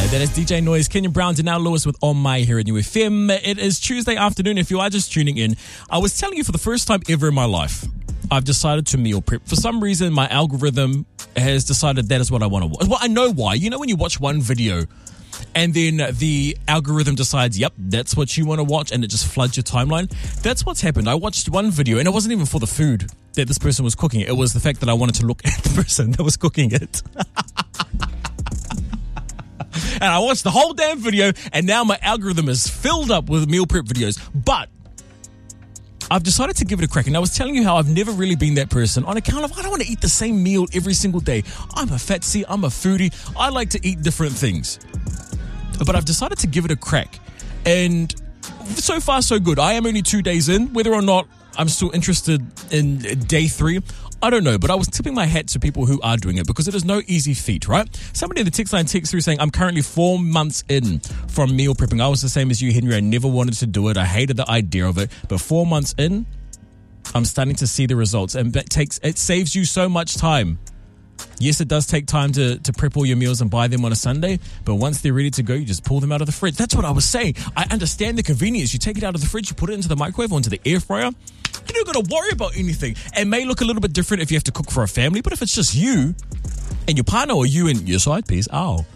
That is DJ Noise, Kenyon Brown, Denal Lewis with On My here at UFM. It is Tuesday afternoon. If you are just tuning in, I was telling you for the first time ever in my life, I've decided to meal prep. For some reason, my algorithm has decided that is what I want to watch. Well, I know why. You know when you watch one video and then the algorithm decides, yep, that's what you want to watch, and it just floods your timeline? That's what's happened. I watched one video, and it wasn't even for the food that this person was cooking. It was the fact that I wanted to look at the person that was cooking it. And I watched the whole damn video, and now my algorithm is filled up with meal prep videos. But I've decided to give it a crack. And I was telling you how I've never really been that person on account of I don't want to eat the same meal every single day. I'm a fatsy, I'm a foodie. I like to eat different things. But I've decided to give it a crack. And so far, so good. I am only 2 days in. Whether or not I'm still interested in day 3, I don't know, but I was tipping my hat to people who are doing it because it is no easy feat, right? Somebody in the text line texts through saying, I'm currently 4 months in from meal prepping. I was the same as you, Henry. I never wanted to do it. I hated the idea of it. But 4 months in, I'm starting to see the results. And it saves you so much time. Yes, it does take time to prep all your meals and buy them on a Sunday, but once they're ready to go, you just pull them out of the fridge. That's what I was saying. I understand the convenience. You take it out of the fridge, you put it into the microwave or into the air fryer. You don't got to worry about anything. It may look a little bit different if you have to cook for a family, but if it's just you and your partner or you and your side piece,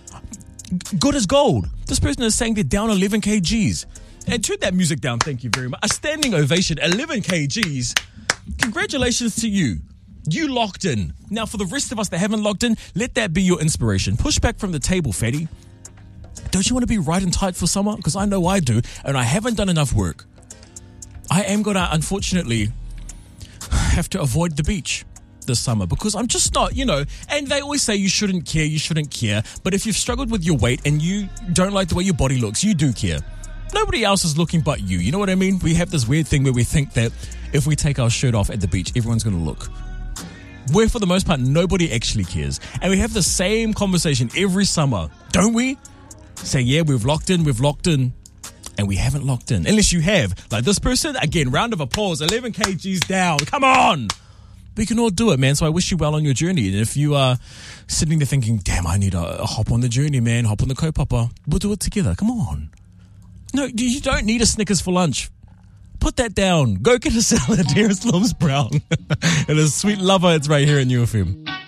good as gold. This person is saying they're down 11 kgs. And turn that music down, thank you very much. A standing ovation, 11 kgs. Congratulations to you. You locked in. Now, for the rest of us that haven't locked in, let that be your inspiration. Push back from the table, fatty. Don't you want to be right and tight for summer? Because I know I do, and I haven't done enough work. I am going to, unfortunately, have to avoid the beach this summer because I'm just not, and they always say you shouldn't care. But if you've struggled with your weight and you don't like the way your body looks, you do care. Nobody else is looking but you. You know what I mean? We have this weird thing where we think that if we take our shirt off at the beach, everyone's going to look. Where for the most part, nobody actually cares. And we have the same conversation every summer, don't we? Say, yeah, we've locked in, and we haven't locked in. Unless you have. Like this person, again, round of applause, 11 kgs down. Come on! We can all do it, man. So I wish you well on your journey. And if you are sitting there thinking, damn, I need to hop on the journey, man, hop on the Kaupapa, we'll do it together. Come on. No, you don't need a Snickers for lunch. Put that down. Go get a salad. Here is Loves Brown. It is Sweet Lover. It's right here in UFM.